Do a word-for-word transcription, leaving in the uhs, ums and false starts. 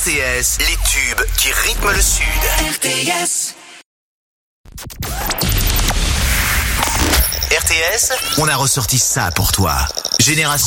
T S, les tubes qui rythment le Sud. R T S. R T S, on a ressorti ça pour toi. Génération